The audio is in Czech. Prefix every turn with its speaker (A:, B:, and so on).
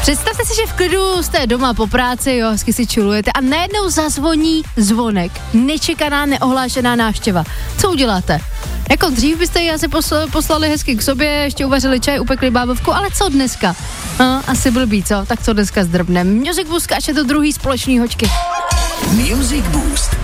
A: Představte si, že v klidu jste doma po práci, jo, hezky si chillujete a najednou zazvoní zvonek. Nečekaná, neohlášená návštěva. Co uděláte? Jako dřív byste ji asi poslali hezky k sobě, ještě uvařili čaj, upekli bábovku, ale co dneska? Asi blbý, co? Tak co dneska zdrbnem? Music Boost, až je to druhý společný hoďky.
B: Music Boost.